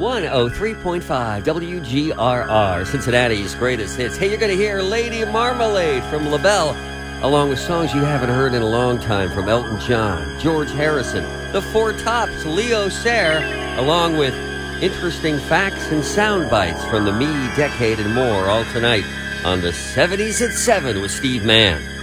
103.5 WGRR, Cincinnati's greatest hits. Hey, you're going to hear Lady Marmalade from LaBelle, along with songs you haven't heard in a long time from Elton John, George Harrison, The Four Tops, Leo Sayer, along with interesting facts and sound bites from the Me decade and more, all tonight on the 70s at 7 with Steve Mann.